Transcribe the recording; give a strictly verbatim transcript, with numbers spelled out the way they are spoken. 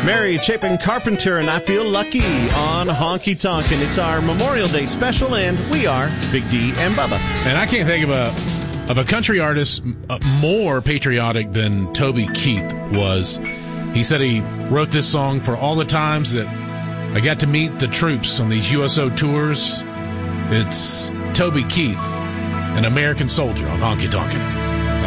Mary Chapin Carpenter and I Feel Lucky on Honky Tonk. And it's our Memorial Day special, and we are Big D and Bubba. And I can't think of a of a country artist more patriotic than Toby Keith was. He said he wrote this song for all the times that I got to meet the troops on these U S O tours. It's Toby Keith, an American Soldier on Honky Tonkin'.